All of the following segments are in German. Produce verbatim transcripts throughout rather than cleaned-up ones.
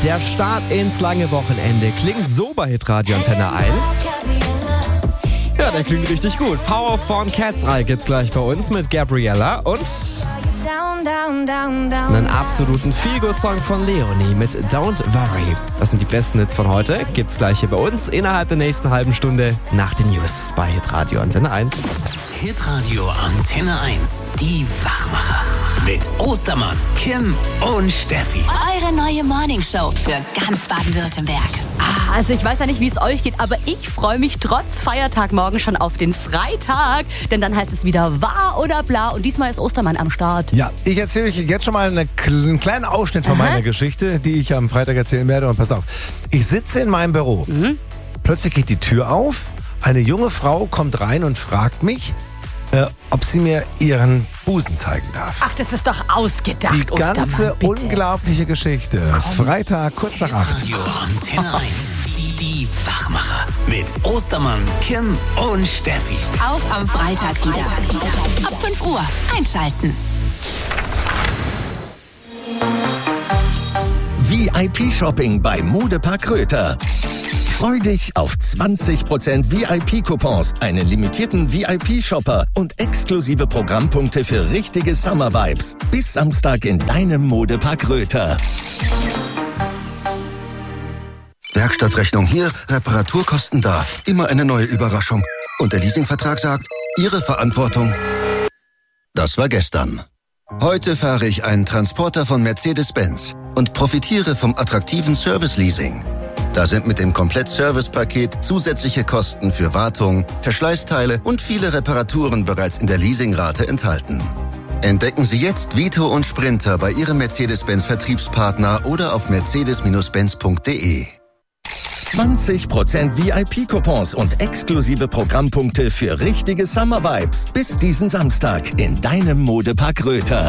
Der Start ins lange Wochenende klingt so bei Hitradio Antenne eins. Ja, der klingt richtig gut. Power von Cat's Eye gibt's gleich bei uns mit Gabriella und einen absoluten Feel-Good-Song von Leonie mit Don't Worry. Das sind die besten Hits von heute. Gibt's gleich hier bei uns innerhalb der nächsten halben Stunde nach den News bei Hitradio Antenne eins. Hitradio Antenne eins, die Wachmacher. Mit Ostermann, Kim und Steffi. Eure neue Morningshow für ganz Baden-Württemberg. Ah, also ich weiß ja nicht, wie es euch geht, aber ich freue mich trotz Feiertag morgen schon auf den Freitag. Denn dann heißt es wieder wahr oder bla. Und diesmal ist Ostermann am Start. Ja, ich erzähle euch jetzt schon mal eine, einen kleinen Ausschnitt von Aha. meiner Geschichte, die ich am Freitag erzählen werde. Und pass auf, ich sitze in meinem Büro. Mhm. Plötzlich geht die Tür auf. Eine junge Frau kommt rein und fragt mich, äh, ob sie mir ihren Busen zeigen darf. Ach, das ist doch ausgedacht, Die ganze Ostermann, bitte. unglaubliche Geschichte. Komm. Freitag, kurz nach acht. Radio Antenne eins, die, die Wachmacher. Mit Ostermann, Kim und Steffi. Auch am Freitag wieder. Ab fünf Uhr einschalten. V I P-Shopping bei Modepark Röther. Freu dich auf zwanzig Prozent V I P-Coupons, einen limitierten V I P-Shopper und exklusive Programmpunkte für richtige Summer-Vibes. Bis Samstag in deinem Modepark Röther. Werkstattrechnung hier, Reparaturkosten da. Immer eine neue Überraschung. Und der Leasingvertrag sagt, Ihre Verantwortung. Das war gestern. Heute fahre ich einen Transporter von Mercedes-Benz und profitiere vom attraktiven Service-Leasing. Da sind mit dem Komplett-Service-Paket zusätzliche Kosten für Wartung, Verschleißteile und viele Reparaturen bereits in der Leasingrate enthalten. Entdecken Sie jetzt Vito und Sprinter bei Ihrem Mercedes-Benz-Vertriebspartner oder auf mercedes Benz punkt de. zwanzig Prozent V I P-Coupons und exklusive Programmpunkte für richtige Summer-Vibes. Bis diesen Samstag in deinem Modepark Röther.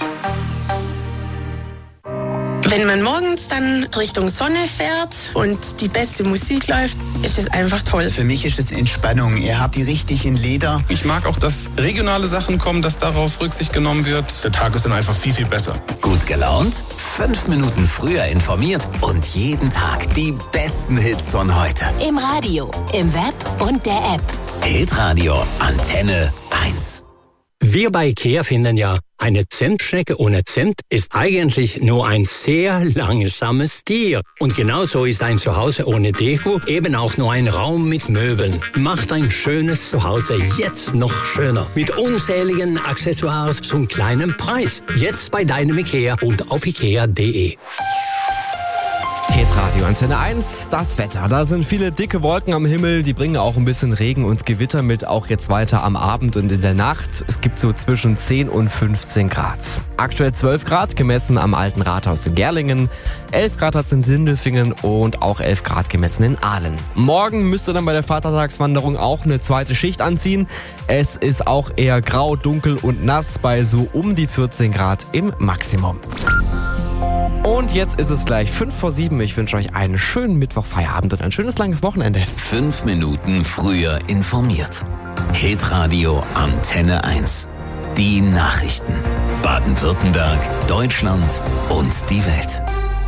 Wenn man morgens dann Richtung Sonne fährt und die beste Musik läuft, ist es einfach toll. Für mich ist es Entspannung. Ihr habt die richtigen Lieder. Ich mag auch, dass regionale Sachen kommen, dass darauf Rücksicht genommen wird. Der Tag ist dann einfach viel, viel besser. Gut gelaunt, fünf Minuten früher informiert und jeden Tag die besten Hits von heute. Im Radio, im Web und der App. Hitradio Antenne eins. Wir bei IKEA finden ja, eine Zentschnecke ohne Zimt ist eigentlich nur ein sehr langsames Tier. Und genauso ist ein Zuhause ohne Deko eben auch nur ein Raum mit Möbeln. Macht ein schönes Zuhause jetzt noch schöner. Mit unzähligen Accessoires zum kleinen Preis. Jetzt bei deinem IKEA und auf ikea punkt de. Hitradio Antenne eins, das Wetter. Da sind viele dicke Wolken am Himmel, die bringen auch ein bisschen Regen und Gewitter mit, auch jetzt weiter am Abend und in der Nacht. Es gibt so zwischen zehn und fünfzehn Grad. Aktuell zwölf Grad, gemessen am Alten Rathaus in Gerlingen. elf Grad hat es in Sindelfingen und auch elf Grad gemessen in Aalen. Morgen müsste dann bei der Vatertagswanderung auch eine zweite Schicht anziehen. Es ist auch eher grau, dunkel und nass bei so um die vierzehn Grad im Maximum. Und jetzt ist es gleich fünf vor sieben. Ich wünsche euch einen schönen Mittwochfeierabend und ein schönes langes Wochenende. Fünf Minuten früher informiert. Hitradio Antenne eins. Die Nachrichten. Baden-Württemberg, Deutschland und die Welt.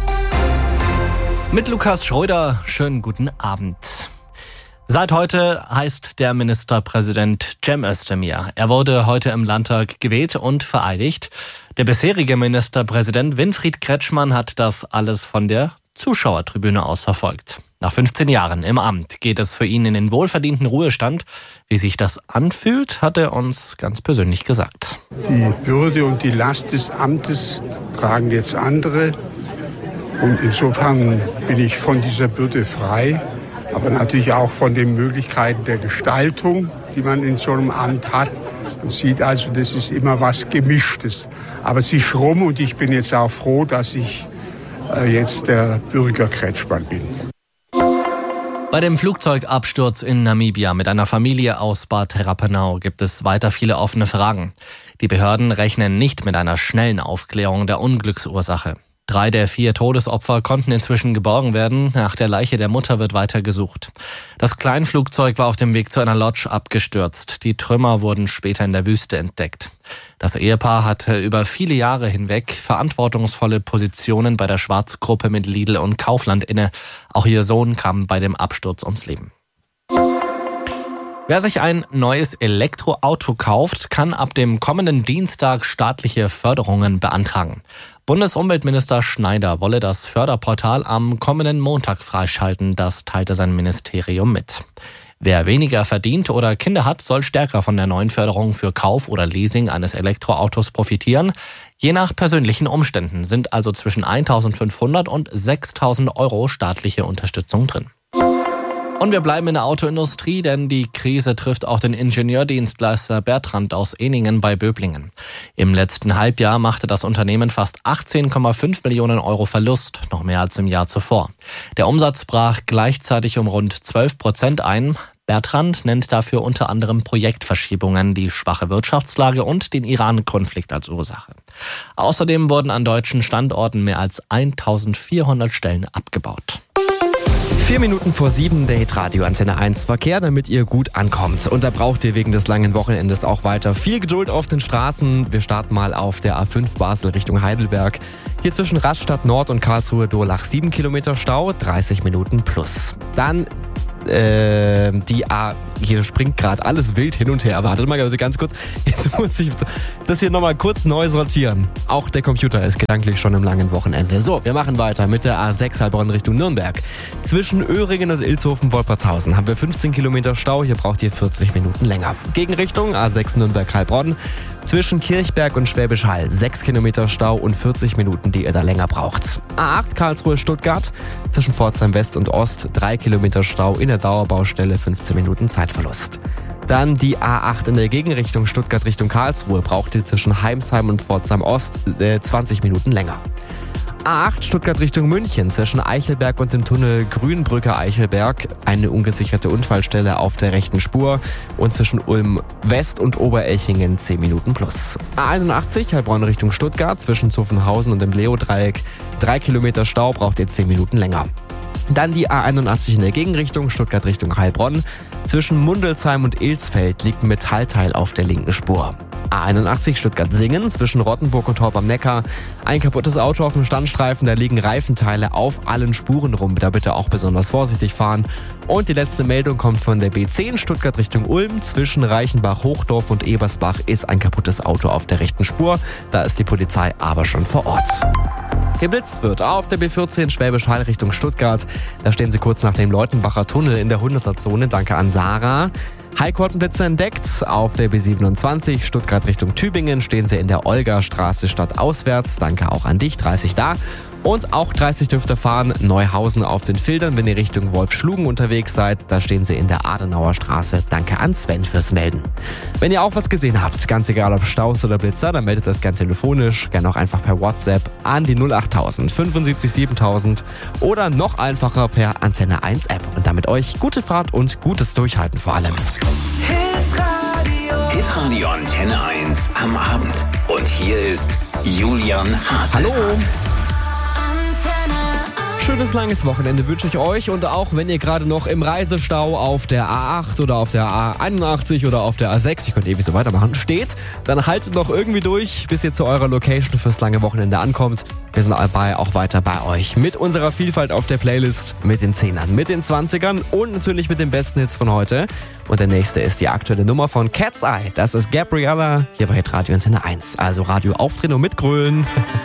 Mit Lukas Schröder, schönen guten Abend. Seit heute heißt der Ministerpräsident Cem Özdemir. Er wurde heute im Landtag gewählt und vereidigt. Der bisherige Ministerpräsident Winfried Kretschmann hat das alles von der Zuschauertribüne aus verfolgt. Nach fünfzehn Jahren im Amt geht es für ihn in den wohlverdienten Ruhestand. Wie sich das anfühlt, hat er uns ganz persönlich gesagt. Die Bürde und die Last des Amtes tragen jetzt andere. Und insofern bin ich von dieser Bürde frei, aber natürlich auch von den Möglichkeiten der Gestaltung, die man in so einem Amt hat. Man sieht also, das ist immer was Gemischtes. Aber es ist rum und ich bin jetzt auch froh, dass ich äh, jetzt der Bürger Kretschmann bin. Bei dem Flugzeugabsturz in Namibia mit einer Familie aus Bad Rappenau gibt es weiter viele offene Fragen. Die Behörden rechnen nicht mit einer schnellen Aufklärung der Unglücksursache. Drei der vier Todesopfer konnten inzwischen geborgen werden. Nach der Leiche der Mutter wird weiter gesucht. Das Kleinflugzeug war auf dem Weg zu einer Lodge abgestürzt. Die Trümmer wurden später in der Wüste entdeckt. Das Ehepaar hatte über viele Jahre hinweg verantwortungsvolle Positionen bei der Schwarzgruppe mit Lidl und Kaufland inne. Auch ihr Sohn kam bei dem Absturz ums Leben. Wer sich ein neues Elektroauto kauft, kann ab dem kommenden Dienstag staatliche Förderungen beantragen. Bundesumweltminister Schneider wolle das Förderportal am kommenden Montag freischalten, das teilte sein Ministerium mit. Wer weniger verdient oder Kinder hat, soll stärker von der neuen Förderung für Kauf oder Leasing eines Elektroautos profitieren. Je nach persönlichen Umständen sind also zwischen eintausendfünfhundert und sechstausend Euro staatliche Unterstützung drin. Und wir bleiben in der Autoindustrie, denn die Krise trifft auch den Ingenieurdienstleister Bertrand aus Ehningen bei Böblingen. Im letzten Halbjahr machte das Unternehmen fast achtzehn Komma fünf Millionen Euro Verlust, noch mehr als im Jahr zuvor. Der Umsatz brach gleichzeitig um rund zwölf Prozent ein. Bertrand nennt dafür unter anderem Projektverschiebungen, die schwache Wirtschaftslage und den Iran-Konflikt als Ursache. Außerdem wurden an deutschen Standorten mehr als eintausendvierhundert Stellen abgebaut. Vier Minuten vor sieben, der Hitradio Antenne eins Verkehr, damit ihr gut ankommt. Und da braucht ihr wegen des langen Wochenendes auch weiter viel Geduld auf den Straßen. Wir starten mal auf der A fünf Basel Richtung Heidelberg. Hier zwischen Rastatt Nord und Karlsruhe-Durlach sieben Kilometer Stau, dreißig Minuten plus. Dann äh, die A... Hier springt gerade alles wild hin und her. Wartet mal ganz kurz. Jetzt muss ich das hier nochmal kurz neu sortieren. Auch der Computer ist gedanklich schon im langen Wochenende. So, wir machen weiter mit der A sechs Heilbronn Richtung Nürnberg. Zwischen Öhringen und Ilshofen-Wolpertshausen haben wir fünfzehn Kilometer Stau. Hier braucht ihr vierzig Minuten länger. Gegenrichtung A sechs Nürnberg-Heilbronn. Zwischen Kirchberg und Schwäbisch Hall sechs Kilometer Stau und vierzig Minuten, die ihr da länger braucht. A acht Karlsruhe-Stuttgart. Zwischen Pforzheim West und Ost drei Kilometer Stau in der Dauerbaustelle, fünfzehn Minuten Zeitverlust. Dann die A acht in der Gegenrichtung Stuttgart Richtung Karlsruhe. Braucht ihr zwischen Heimsheim und Pforzheim Ost äh, zwanzig Minuten länger. A acht Stuttgart Richtung München zwischen Eichelberg und dem Tunnel Grünbrücke-Eichelberg eine ungesicherte Unfallstelle auf der rechten Spur und zwischen Ulm West und Oberelchingen zehn Minuten plus. A einundachtzig Heilbronn Richtung Stuttgart zwischen Zuffenhausen und dem Leo-Dreieck drei Kilometer Stau, braucht ihr zehn Minuten länger. Dann die A einundachtzig in der Gegenrichtung Stuttgart Richtung Heilbronn. Zwischen Mundelsheim und Ilsfeld liegt ein Metallteil auf der linken Spur. A einundachtzig Stuttgart-Singen zwischen Rottenburg und Horb am Neckar. Ein kaputtes Auto auf dem Standstreifen, da liegen Reifenteile auf allen Spuren rum. Da bitte auch besonders vorsichtig fahren. Und die letzte Meldung kommt von der B zehn Stuttgart Richtung Ulm. Zwischen Reichenbach-Hochdorf und Ebersbach ist ein kaputtes Auto auf der rechten Spur. Da ist die Polizei aber schon vor Ort. Geblitzt wird auf der B vierzehn Schwäbisch Hall Richtung Stuttgart. Da stehen sie kurz nach dem Leutenbacher Tunnel in der hunderter-Zone. Danke an Sarah. Highquotenblitze entdeckt. Auf der B siebenundzwanzig Stuttgart Richtung Tübingen stehen sie in der Olgastraße stadtauswärts. Danke auch an dich, dreißig da. Und auch dreißig dürft ihr fahren, Neuhausen auf den Filtern, wenn ihr Richtung Wolfschlugen unterwegs seid. Da stehen sie in der Adenauer Straße. Danke an Sven fürs Melden. Wenn ihr auch was gesehen habt, ganz egal ob Staus oder Blitzer, dann meldet das gern telefonisch, gern auch einfach per WhatsApp an die null achttausend fünfundsiebzig siebentausend oder noch einfacher per Antenne eins App. Und damit euch gute Fahrt und gutes Durchhalten vor allem. Hitradio. Hitradio Antenne eins am Abend. Und hier ist Julian Haselmann. Hallo. Schönes langes Wochenende wünsche ich euch und auch wenn ihr gerade noch im Reisestau auf der A acht oder auf der A einundachtzig oder auf der A sechs, ich könnte ewig so weitermachen, steht, dann haltet noch irgendwie durch, bis ihr zu eurer Location fürs lange Wochenende ankommt. Wir sind dabei auch weiter bei euch mit unserer Vielfalt auf der Playlist, mit den Zehnern, mit den Zwanzigern und natürlich mit den besten Hits von heute. Und der nächste ist die aktuelle Nummer von Cat's Eye. Das ist Gabriella hier bei Hitradio Antenne eins. Also Radio aufdrehen und mitgrölen.